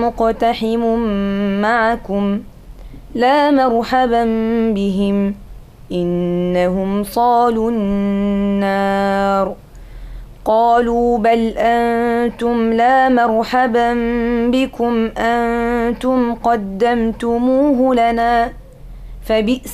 مقتحم معكم لا مرحبا بهم إنهم صالوا النار. قالوا بل أنتم لا مرحبا بكم أنتم قدمتموه لنا فبئس